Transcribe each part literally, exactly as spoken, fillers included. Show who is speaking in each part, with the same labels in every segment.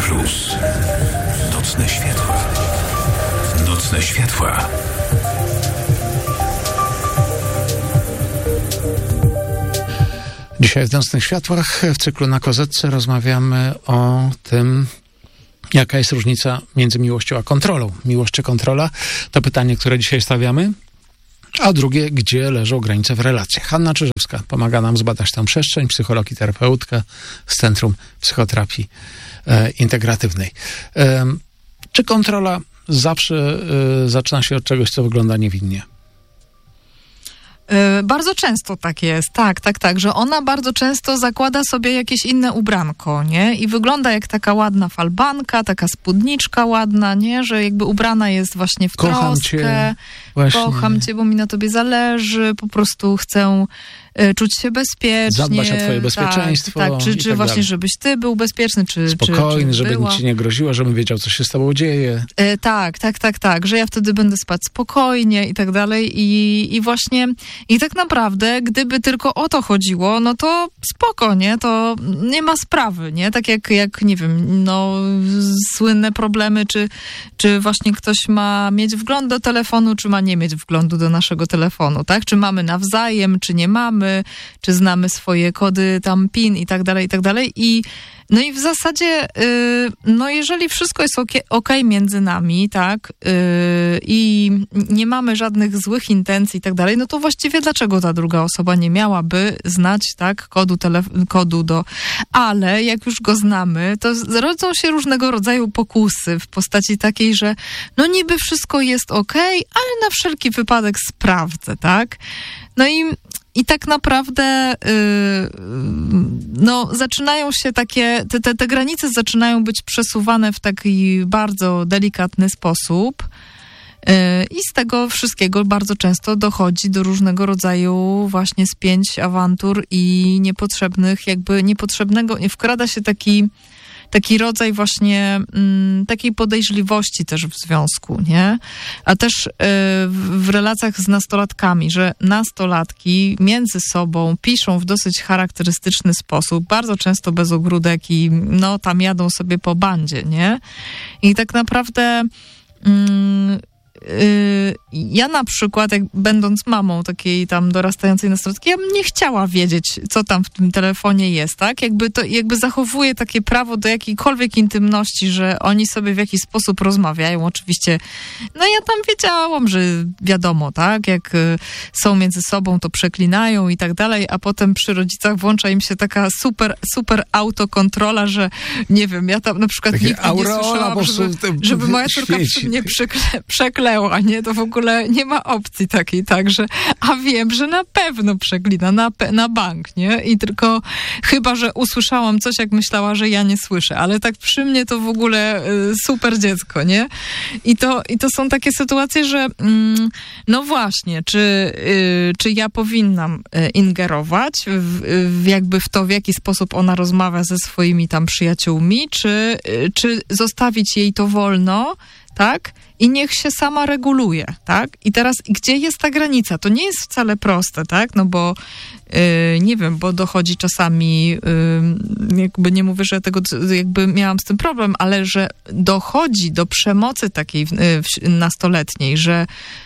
Speaker 1: Plus. Nocne światła. Nocne światła.
Speaker 2: Dzisiaj w Nocnych Światłach w cyklu Na Kozetce rozmawiamy o tym, jaka jest różnica między miłością a kontrolą. Miłość czy kontrola? To pytanie, które dzisiaj stawiamy. A drugie, gdzie leżą granice w relacjach? Hanna Czyżewska pomaga nam zbadać tę przestrzeń, psycholog i terapeutka z Centrum Psychoterapii e, Integratywnej. E, czy kontrola zawsze e, zaczyna się od czegoś, co wygląda niewinnie?
Speaker 3: Bardzo często tak jest, tak, tak, tak, że ona bardzo często zakłada sobie jakieś inne ubranko, nie? I wygląda jak taka ładna falbanka, taka spódniczka ładna, nie? Że jakby ubrana jest właśnie w
Speaker 2: Kocham
Speaker 3: troskę.
Speaker 2: cię. Właśnie.
Speaker 3: Kocham cię, bo mi na tobie zależy, po prostu chcę y, czuć się bezpiecznie.
Speaker 2: Zadbać o twoje bezpieczeństwo.
Speaker 3: Tak, tak. Czy,
Speaker 2: i
Speaker 3: czy
Speaker 2: tak
Speaker 3: właśnie,
Speaker 2: dalej.
Speaker 3: żebyś ty był bezpieczny, czy
Speaker 2: Spokojny,
Speaker 3: czy, czy
Speaker 2: żeby
Speaker 3: była.
Speaker 2: nic ci nie groziło, żebym wiedział, co się z tobą dzieje.
Speaker 3: Y, tak, tak, tak, tak, że ja wtedy będę spać spokojnie i tak dalej i, i właśnie, i tak naprawdę, gdyby tylko o to chodziło, no to spoko, nie? To nie ma sprawy, nie? Tak jak, jak nie wiem, no słynne problemy, czy, czy właśnie ktoś ma mieć wgląd do telefonu, czy ma nie mieć wglądu do naszego telefonu, tak? Czy mamy nawzajem, czy nie mamy, czy znamy swoje kody tam PIN i tak dalej, i tak dalej. I no i w zasadzie, yy, no jeżeli wszystko jest okej okay między nami, tak, yy, i nie mamy żadnych złych intencji i tak dalej, no to właściwie dlaczego ta druga osoba nie miałaby znać, tak, kodu, telef- kodu do... Ale jak już go znamy, to rodzą się różnego rodzaju pokusy w postaci takiej, że no niby wszystko jest okej, okay, ale na wszelki wypadek sprawdzę, tak? No i I tak naprawdę yy, no, zaczynają się takie, te, te, te granice zaczynają być przesuwane w taki bardzo delikatny sposób yy, i z tego wszystkiego bardzo często dochodzi do różnego rodzaju właśnie spięć, awantur i niepotrzebnych, jakby niepotrzebnego, nie wkrada się taki taki rodzaj właśnie m, takiej podejrzliwości też w związku, nie? A też y, w, w relacjach z nastolatkami, że nastolatki między sobą piszą w dosyć charakterystyczny sposób, bardzo często bez ogródek i no tam jadą sobie po bandzie, nie? I tak naprawdę mm, ja na przykład, jak będąc mamą takiej tam dorastającej nastolatki, ja bym nie chciała wiedzieć, co tam w tym telefonie jest, tak? Jakby to, jakby zachowuję takie prawo do jakiejkolwiek intymności, że oni sobie w jakiś sposób rozmawiają. Oczywiście, no ja tam wiedziałam, że wiadomo, tak? Jak są między sobą, to przeklinają i tak dalej, a potem przy rodzicach włącza im się taka super, super autokontrola, że nie wiem, ja tam na przykład
Speaker 2: Takie
Speaker 3: nigdy nie słyszałam, żeby, żeby moja córka mnie przekle, przekle a nie, to w ogóle nie ma opcji takiej, także, a wiem, że na pewno przeklina, na, pe- na bank, nie? I tylko chyba, że usłyszałam coś, jak myślała, że ja nie słyszę, ale tak przy mnie to w ogóle y, super dziecko, nie? I to, i to są takie sytuacje, że mm, no właśnie, czy, y, czy ja powinnam y, ingerować w, w jakby w to, w jaki sposób ona rozmawia ze swoimi tam przyjaciółmi, czy, y, czy zostawić jej to wolno, tak? I niech się sama reguluje, tak? I teraz, gdzie jest ta granica? To nie jest wcale proste, tak? No bo, yy, nie wiem, bo dochodzi czasami, yy, jakby nie mówię, że tego jakby miałam z tym problem, ale że dochodzi do przemocy takiej yy, nastoletniej, że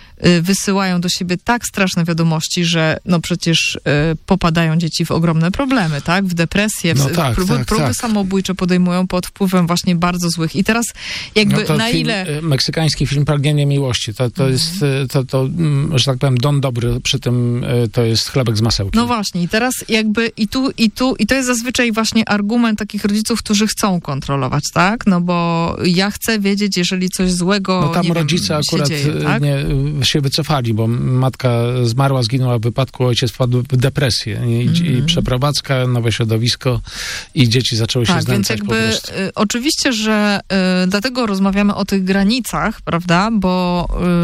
Speaker 3: wysyłają do siebie tak straszne wiadomości, że no przecież y, popadają dzieci w ogromne problemy, tak? W depresję, w,
Speaker 2: no tak,
Speaker 3: próby,
Speaker 2: tak,
Speaker 3: próby
Speaker 2: tak.
Speaker 3: samobójcze podejmują pod wpływem właśnie bardzo złych. I teraz jakby
Speaker 2: no to
Speaker 3: na
Speaker 2: film,
Speaker 3: ile...
Speaker 2: Meksykański film Pragnienie Miłości, to, to mm. jest, to, to, że tak powiem, Don Dobry, przy tym to jest chlebek z masełkiem.
Speaker 3: No właśnie, i teraz jakby i tu, i tu, i to jest zazwyczaj właśnie argument takich rodziców, którzy chcą kontrolować, tak? No bo ja chcę wiedzieć, jeżeli coś złego,
Speaker 2: no tam
Speaker 3: nie
Speaker 2: rodzice
Speaker 3: wiem,
Speaker 2: akurat
Speaker 3: się dzieje, tak?
Speaker 2: nie, się wycofali, bo matka zmarła, zginęła w wypadku, ojciec wpadł w depresję i, mm. i przeprowadzka, nowe środowisko i dzieci zaczęły się
Speaker 3: tak,
Speaker 2: znęcać
Speaker 3: więc jakby,
Speaker 2: po prostu.
Speaker 3: Y, oczywiście, że y, dlatego rozmawiamy o tych granicach, prawda, bo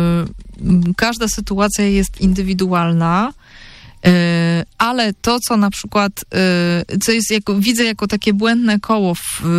Speaker 3: y, każda sytuacja jest indywidualna, y, ale to, co na przykład, y, co jest jako, widzę jako takie błędne koło w,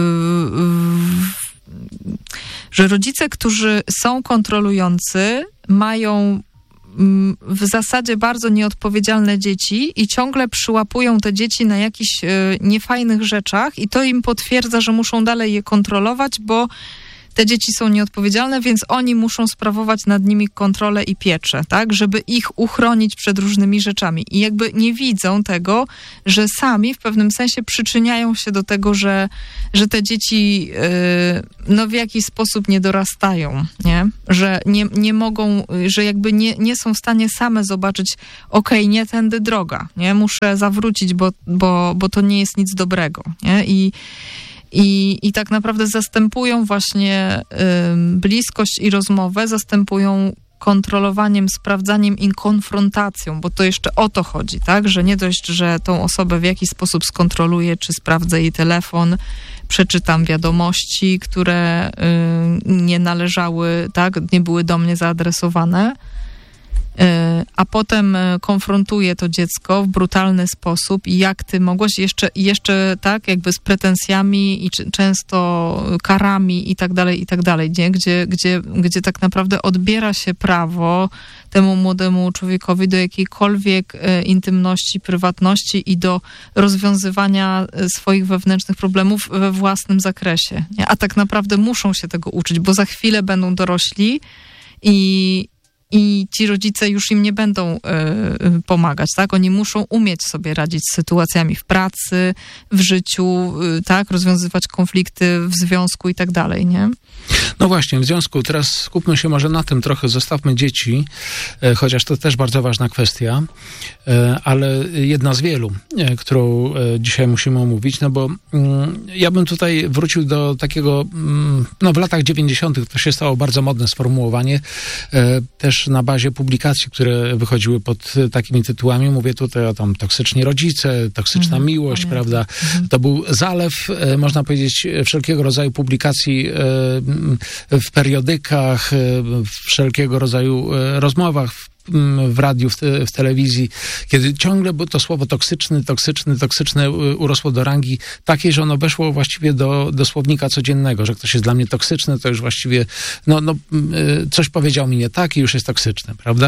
Speaker 3: w, że rodzice, którzy są kontrolujący, mają w zasadzie bardzo nieodpowiedzialne dzieci i ciągle przyłapują te dzieci na jakichś niefajnych rzeczach i to im potwierdza, że muszą dalej je kontrolować, bo te dzieci są nieodpowiedzialne, więc oni muszą sprawować nad nimi kontrolę i pieczę, tak, żeby ich uchronić przed różnymi rzeczami. I jakby nie widzą tego, że sami w pewnym sensie przyczyniają się do tego, że, że te dzieci yy, no w jakiś sposób nie dorastają, nie? Że nie, nie mogą, że jakby nie, nie są w stanie same zobaczyć, okej, okay, nie tędy droga, nie? Muszę zawrócić, bo, bo, bo to nie jest nic dobrego, nie? I I, I tak naprawdę zastępują właśnie y, bliskość i rozmowę, zastępują kontrolowaniem, sprawdzaniem i konfrontacją, bo to jeszcze o to chodzi, tak? Że nie dość, że tą osobę w jakiś sposób skontroluję, czy sprawdzę jej telefon, przeczytam wiadomości, które y, nie należały, tak? Nie były do mnie zaadresowane, a potem konfrontuje to dziecko w brutalny sposób i jak ty mogłaś jeszcze, jeszcze tak jakby z pretensjami i często karami i tak dalej, i tak dalej, nie? Gdzie, gdzie, gdzie tak naprawdę odbiera się prawo temu młodemu człowiekowi do jakiejkolwiek intymności, prywatności i do rozwiązywania swoich wewnętrznych problemów we własnym zakresie, nie? A tak naprawdę muszą się tego uczyć, bo za chwilę będą dorośli i I ci rodzice już im nie będą y, pomagać, tak? Oni muszą umieć sobie radzić z sytuacjami w pracy, w życiu, y, tak? Rozwiązywać konflikty w związku i tak dalej, nie?
Speaker 2: No właśnie, w związku, teraz skupmy się może na tym trochę, zostawmy dzieci, e, chociaż to też bardzo ważna kwestia, e, ale jedna z wielu, e, którą e, dzisiaj musimy omówić, no bo mm, ja bym tutaj wrócił do takiego, mm, no w latach dziewięćdziesiątych to się stało bardzo modne sformułowanie, e, też na bazie publikacji, które wychodziły pod takimi tytułami, mówię tutaj o tam toksyczni rodzice, toksyczna mm, miłość, pamiętam. Prawda? Mm. To był zalew, e, można powiedzieć, wszelkiego rodzaju publikacji e, w periodykach, w wszelkiego rodzaju rozmowach, w, w radiu, w, te, w telewizji, kiedy ciągle było to słowo toksyczny, toksyczny, toksyczne urosło do rangi takiej, że ono weszło właściwie do, do słownika codziennego, że ktoś jest dla mnie toksyczny, to już właściwie no, no, coś powiedział mi nie tak i już jest toksyczny, prawda?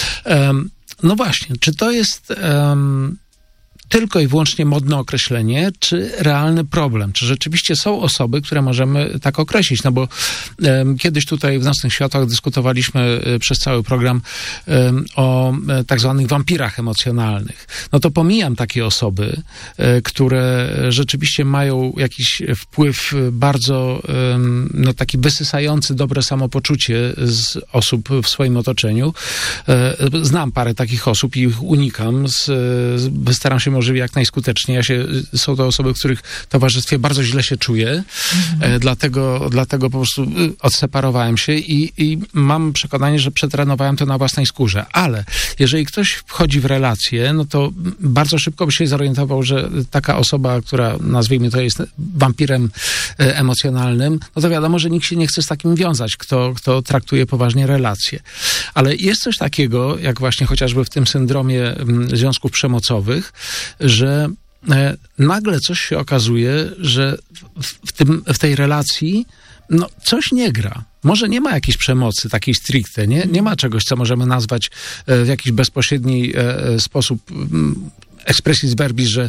Speaker 2: Um, no właśnie, czy to jest um, tylko i wyłącznie modne określenie, czy realny problem? Czy rzeczywiście są osoby, które możemy tak określić? No bo um, kiedyś tutaj w Nocnych Światłach dyskutowaliśmy um, przez cały program um, o um, tak zwanych wampirach emocjonalnych. No to pomijam takie osoby, um, które rzeczywiście mają jakiś wpływ bardzo um, no taki wysysający dobre samopoczucie z osób w swoim otoczeniu. Um, znam parę takich osób i ich unikam. Z, z, staram się może jak najskuteczniej. Ja się, są to osoby, w których towarzystwie bardzo źle się czuję, mhm. e, dlatego, dlatego po prostu odseparowałem się i, i mam przekonanie, że przetrenowałem to na własnej skórze. Ale jeżeli ktoś wchodzi w relację, no to bardzo szybko by się zorientował, że taka osoba, która nazwijmy to jest wampirem e, emocjonalnym, no to wiadomo, że nikt się nie chce z takim wiązać, kto, kto traktuje poważnie relacje. Ale jest coś takiego, jak właśnie chociażby w tym syndromie m, związków przemocowych, że e, nagle coś się okazuje, że w, w, tym, w tej relacji no, coś nie gra. Może nie ma jakiejś przemocy takiej stricte, nie, nie ma czegoś, co możemy nazwać e, w jakiś bezpośredni e, sposób m, expressis verbis, że,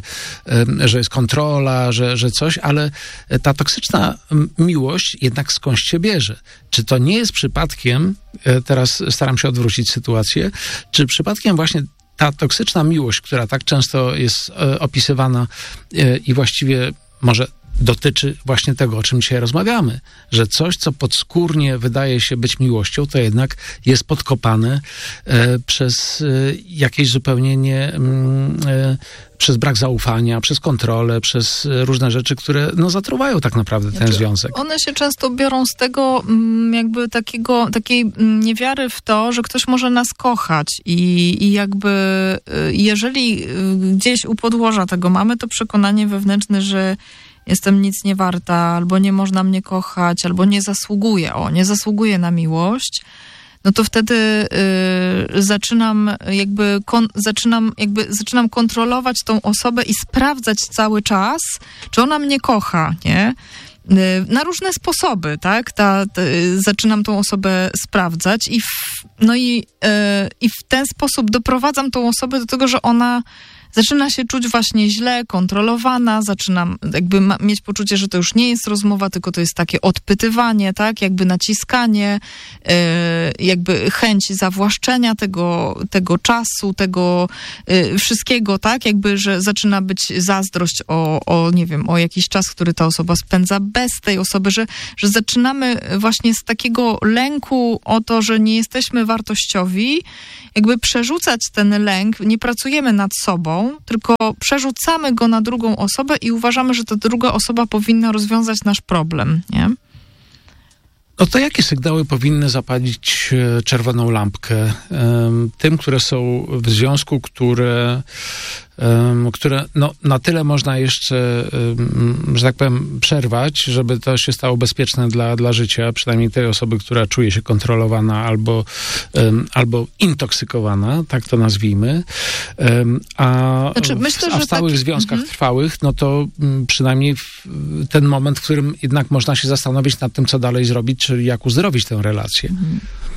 Speaker 2: że jest kontrola, że, że coś, ale ta toksyczna miłość jednak skądś się bierze. Czy to nie jest przypadkiem, teraz staram się odwrócić sytuację, czy przypadkiem właśnie ta toksyczna miłość, która tak często jest opisywana i właściwie może dotyczy właśnie tego, o czym dzisiaj rozmawiamy, że coś, co podskórnie wydaje się być miłością, to jednak jest podkopane e, przez e, jakieś zupełnie nie, e, przez brak zaufania, przez kontrolę, przez różne rzeczy, które no, zatruwają tak naprawdę ten znaczy, związek.
Speaker 3: One się często biorą z tego jakby takiego, takiej niewiary w to, że ktoś może nas kochać i, i jakby jeżeli gdzieś u podłoża tego mamy to przekonanie wewnętrzne, że jestem nic nie warta, albo nie można mnie kochać, albo nie zasługuję, o, nie zasługuję na miłość, no to wtedy y, zaczynam jakby, kon, zaczynam jakby zaczynam kontrolować tą osobę i sprawdzać cały czas, czy ona mnie kocha, nie? Na różne sposoby, tak? Ta, ta, zaczynam tą osobę sprawdzać i w, no i, yy, i w ten sposób doprowadzam tą osobę do tego, że ona zaczyna się czuć właśnie źle, kontrolowana, zaczynam jakby ma, mieć poczucie, że to już nie jest rozmowa, tylko to jest takie odpytywanie, tak? Jakby naciskanie, yy, jakby chęć zawłaszczenia tego, tego czasu, tego yy, wszystkiego, tak? Jakby, że zaczyna być zazdrość o, o, nie wiem, o jakiś czas, który ta osoba spędza bez tej osoby, że, że zaczynamy właśnie z takiego lęku o to, że nie jesteśmy wartościowi, jakby przerzucać ten lęk, nie pracujemy nad sobą, tylko przerzucamy go na drugą osobę i uważamy, że ta druga osoba powinna rozwiązać nasz problem, nie?
Speaker 2: No to jakie sygnały powinny zapalić czerwoną lampkę tym, które są w związku, które, które no, na tyle można jeszcze, że tak powiem, przerwać, żeby to się stało bezpieczne dla, dla życia, przynajmniej tej osoby, która czuje się kontrolowana albo, albo intoksykowana, tak to nazwijmy. A,
Speaker 3: znaczy, myślę,
Speaker 2: a w stałych
Speaker 3: taki...
Speaker 2: związkach
Speaker 3: mhm.
Speaker 2: trwałych, no to przynajmniej ten moment, w którym jednak można się zastanowić nad tym, co dalej zrobić, czyli jak uzdrowić tę relację. Mhm.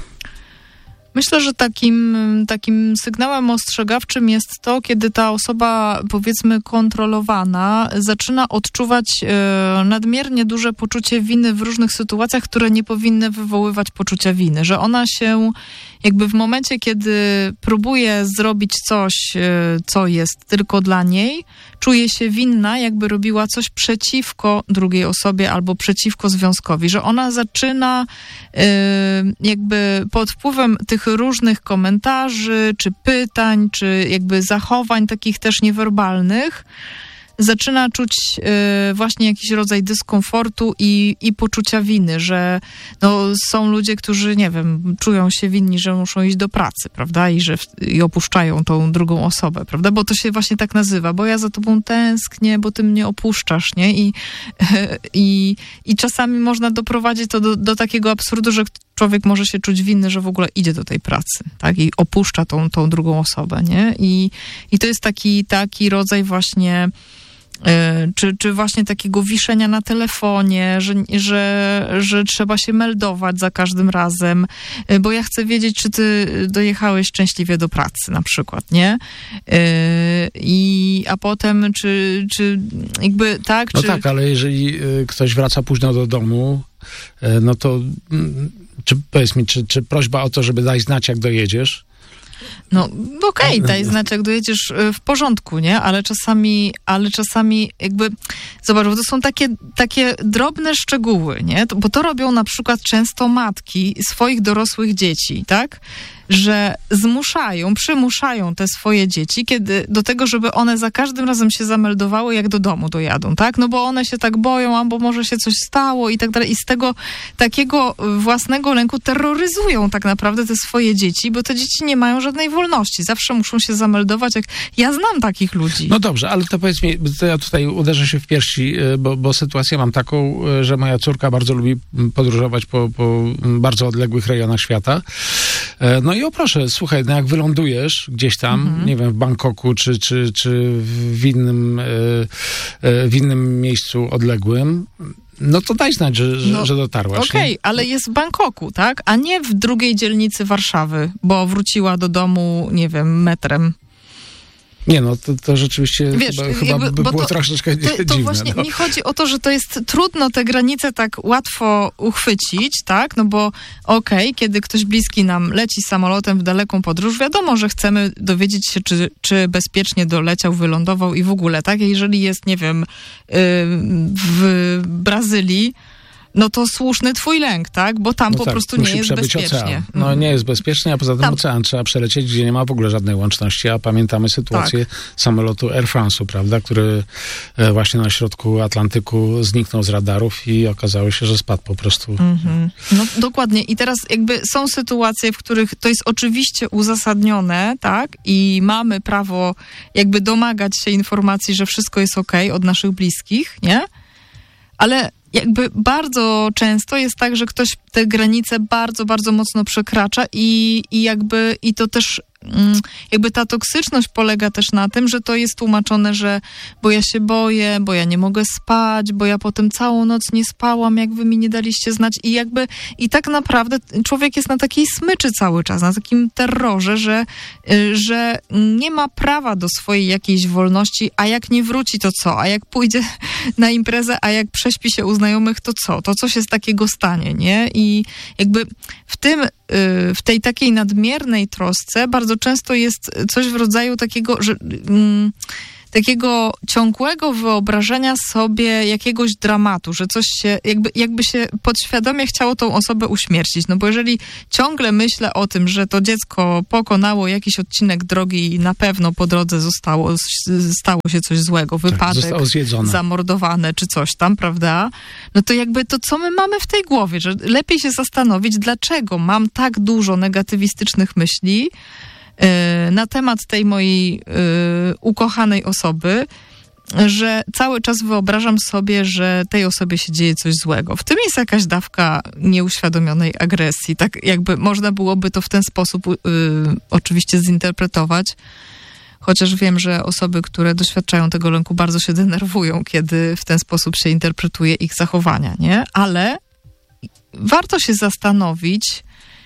Speaker 3: Myślę, że takim, takim sygnałem ostrzegawczym jest to, kiedy ta osoba, powiedzmy, kontrolowana zaczyna odczuwać e, nadmiernie duże poczucie winy w różnych sytuacjach, które nie powinny wywoływać poczucia winy. Że ona się jakby w momencie, kiedy próbuje zrobić coś, e, co jest tylko dla niej, czuje się winna, jakby robiła coś przeciwko drugiej osobie albo przeciwko związkowi. Że ona zaczyna e, jakby pod wpływem tych różnych komentarzy, czy pytań, czy jakby zachowań takich też niewerbalnych, zaczyna czuć y, właśnie jakiś rodzaj dyskomfortu i, i poczucia winy, że no, są ludzie, którzy, nie wiem, czują się winni, że muszą iść do pracy, prawda, i że w, i opuszczają tą drugą osobę, prawda, bo to się właśnie tak nazywa, bo ja za tobą tęsknię, bo ty mnie opuszczasz, nie, i, i, i czasami można doprowadzić to do, do takiego absurdu, że człowiek może się czuć winny, że w ogóle idzie do tej pracy, tak, i opuszcza tą, tą drugą osobę, nie, i, i to jest taki, taki rodzaj właśnie Czy, czy właśnie takiego wiszenia na telefonie, że, że, że trzeba się meldować za każdym razem, bo ja chcę wiedzieć, czy ty dojechałeś szczęśliwie do pracy na przykład, nie? I, a potem, czy, czy jakby, tak?
Speaker 2: No
Speaker 3: czy...
Speaker 2: tak, ale jeżeli ktoś wraca późno do domu, no to czy, powiedz mi, czy, czy prośba o to, żeby dać znać, jak dojedziesz?
Speaker 3: No okej, okay, daj znać, jak dojedziesz, w porządku, nie? Ale czasami, ale czasami jakby, zobacz, bo to są takie, takie drobne szczegóły, nie? To, bo to robią na przykład często matki swoich dorosłych dzieci, tak? Że zmuszają, przymuszają te swoje dzieci kiedy, do tego, żeby one za każdym razem się zameldowały, jak do domu dojadą, tak? No bo one się tak boją, albo może się coś stało i tak dalej. I z tego takiego własnego lęku terroryzują tak naprawdę te swoje dzieci, bo te dzieci nie mają żadnej wolności. Zawsze muszą się zameldować. Jak... Ja znam takich ludzi.
Speaker 2: No dobrze, ale to powiedz mi, to ja tutaj uderzę się w piersi, bo, bo sytuację mam taką, że moja córka bardzo lubi podróżować po, po bardzo odległych rejonach świata. No i o proszę, słuchaj, no jak wylądujesz gdzieś tam, mhm. nie wiem, w Bangkoku, czy, czy, czy w innym, w innym miejscu odległym, no to daj znać, że, że,
Speaker 3: no,
Speaker 2: że dotarłaś.
Speaker 3: Okej, okay, ale jest w Bangkoku, tak? A nie w drugiej dzielnicy Warszawy, bo wróciła do domu, nie wiem, metrem.
Speaker 2: Nie, no to, to rzeczywiście
Speaker 3: Wiesz,
Speaker 2: chyba, chyba
Speaker 3: jakby,
Speaker 2: by było
Speaker 3: to,
Speaker 2: troszeczkę
Speaker 3: to, to
Speaker 2: dziwne.
Speaker 3: właśnie
Speaker 2: no.
Speaker 3: mi chodzi o to, że to jest trudno te granice tak łatwo uchwycić, tak? No bo okej, okay, kiedy ktoś bliski nam leci samolotem w daleką podróż, wiadomo, że chcemy dowiedzieć się, czy, czy bezpiecznie doleciał, wylądował i w ogóle, tak? Jeżeli jest, nie wiem, w Brazylii, no to słuszny twój lęk, tak? Bo tam
Speaker 2: no
Speaker 3: po
Speaker 2: tak,
Speaker 3: prostu nie jest bezpiecznie.
Speaker 2: Ocean. No nie jest bezpiecznie, a poza tym
Speaker 3: tam.
Speaker 2: ocean trzeba przelecieć, gdzie nie ma w ogóle żadnej łączności, a pamiętamy sytuację tak. samolotu Air France'u, prawda, który właśnie na środku Atlantyku zniknął z radarów i okazało się, że spadł po prostu.
Speaker 3: Mm-hmm. No dokładnie. I teraz jakby są sytuacje, w których to jest oczywiście uzasadnione, tak? I mamy prawo jakby domagać się informacji, że wszystko jest okej od naszych bliskich, nie? ale jakby bardzo często jest tak, że ktoś te granice bardzo, bardzo mocno przekracza i, i jakby i to też jakby ta toksyczność polega też na tym, że to jest tłumaczone, że bo ja się boję, bo ja nie mogę spać, bo ja potem całą noc nie spałam, jak wy mi nie daliście znać i jakby i tak naprawdę człowiek jest na takiej smyczy cały czas, na takim terrorze, że, że nie ma prawa do swojej jakiejś wolności, a jak nie wróci, to co? A jak pójdzie na imprezę, a jak prześpi się u znajomych, to co? To coś się z takiego stanie, nie? I jakby w tym, w tej takiej nadmiernej trosce bardzo często jest coś w rodzaju takiego, że mm, takiego ciągłego wyobrażenia sobie jakiegoś dramatu, że coś się, jakby, jakby się podświadomie chciało tą osobę uśmiercić. No bo jeżeli ciągle myślę o tym, że to dziecko pokonało jakiś odcinek drogi i na pewno po drodze zostało, stało się coś złego, wypadek,
Speaker 2: tak,
Speaker 3: zamordowane czy coś tam, prawda? No to jakby to, co my mamy w tej głowie, że lepiej się zastanowić, dlaczego mam tak dużo negatywistycznych myśli na temat tej mojej y, ukochanej osoby, że cały czas wyobrażam sobie, że tej osobie się dzieje coś złego. W tym jest jakaś dawka nieuświadomionej agresji. Tak jakby można byłoby to w ten sposób y, oczywiście zinterpretować, chociaż wiem, że osoby, które doświadczają tego lęku, bardzo się denerwują, kiedy w ten sposób się interpretuje ich zachowania, nie? Ale warto się zastanowić,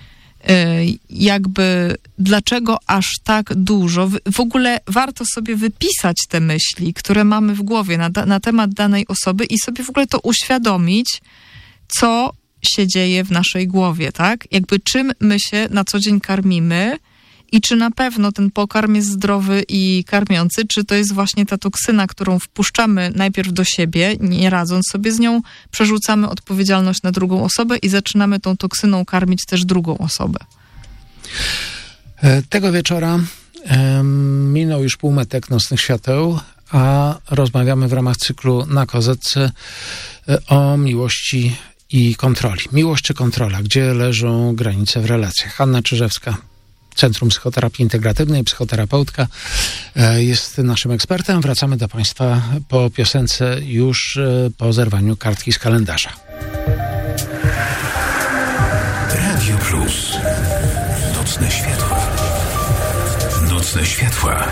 Speaker 3: jakby dlaczego aż tak dużo. W ogóle warto sobie wypisać te myśli, które mamy w głowie na, na temat danej osoby i sobie w ogóle to uświadomić, co się dzieje w naszej głowie, tak? Jakby czym my się na co dzień karmimy i czy na pewno ten pokarm jest zdrowy i karmiący, czy to jest właśnie ta toksyna, którą wpuszczamy najpierw do siebie, nie radząc sobie z nią, przerzucamy odpowiedzialność na drugą osobę i zaczynamy tą toksyną karmić też drugą osobę.
Speaker 2: Tego wieczora um, minął już półmetek Nocnych Świateł, a rozmawiamy w ramach cyklu Na Kozetce o miłości i kontroli. Miłość czy kontrola? Gdzie leżą granice w relacjach? Hanna Czyżewska, Centrum Psychoterapii Integratywnej, psychoterapeutka, jest naszym ekspertem. Wracamy do Państwa po piosence, już po zerwaniu kartki z kalendarza.
Speaker 1: Radio Plus. Nocne światła. Nocne światła.